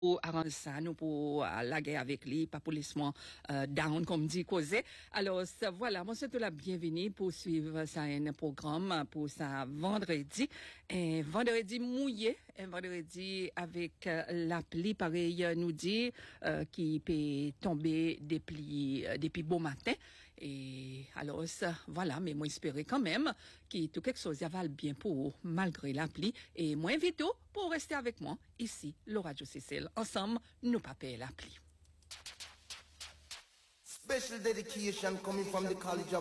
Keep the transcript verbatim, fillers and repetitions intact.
pour arranger ça, nous pour euh, la guerre avec lui, pas pour laisser euh, down, comme dit causer. Alors, ça, voilà, moi, c'est la bienvenue pour suivre ça, un programme pour ça vendredi. Un vendredi mouillé, un vendredi avec euh, la pluie, pareil, nous dit, euh, qui peut tomber depuis, euh, depuis beau matin. Et alors, ça, voilà, mais moi, espérer quand même que tout quelque chose va bien pour, malgré la pluie. Et moi, invite pour rester avec moi, ici, le Radio Cécile. Ensemble, nous pas payer la pluie. Special dedication coming from the College of